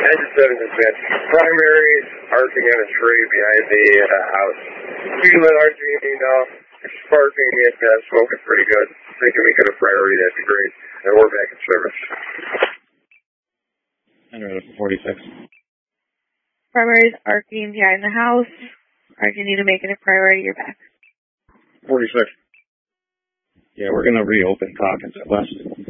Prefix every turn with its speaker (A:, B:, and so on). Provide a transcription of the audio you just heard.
A: Engine 7 is bad. Primaries, arcing on a tree behind the house. You can let RG&E know. If it's sparking and smoking pretty good, thinking we get a priority, that'd be great. And we're back in service.
B: And 46.
C: Primaries arcing behind the house. RG&E to make it a priority, you're back.
B: 46. Yeah, we're going to reopen Hawkins at West.